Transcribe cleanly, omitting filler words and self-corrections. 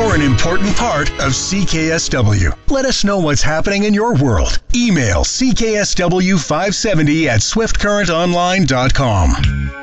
You're an important part of CKSW. Let us know what's happening in your world. Email CKSW570 at swiftcurrentonline.com.